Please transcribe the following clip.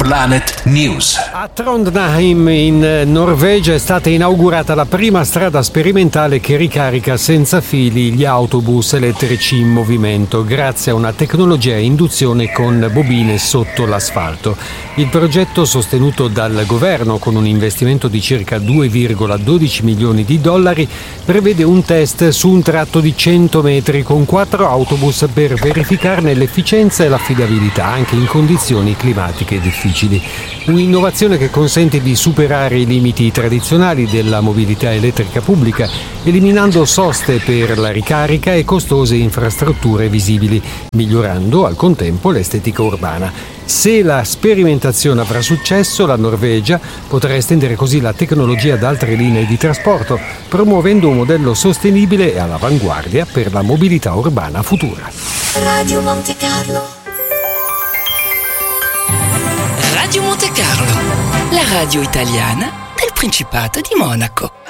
Planet News. A Trondheim in Norvegia è stata inaugurata la prima strada sperimentale che ricarica senza fili gli autobus elettrici in movimento grazie a una tecnologia a induzione con bobine sotto l'asfalto. Il progetto, sostenuto dal governo con un investimento di circa 2,12 milioni di dollari, prevede un test su un tratto di 100 metri con 4 autobus per verificarne l'efficienza e l'affidabilità anche in condizioni climatiche difficili. Un'innovazione che consente di superare i limiti tradizionali della mobilità elettrica pubblica, eliminando soste per la ricarica e costose infrastrutture visibili, migliorando al contempo l'estetica urbana. Se la sperimentazione avrà successo, la Norvegia potrà estendere così la tecnologia ad altre linee di trasporto, promuovendo un modello sostenibile e all'avanguardia per la mobilità urbana futura. Radio Monte Carlo. Radio Monte Carlo, la radio italiana del Principato di Monaco.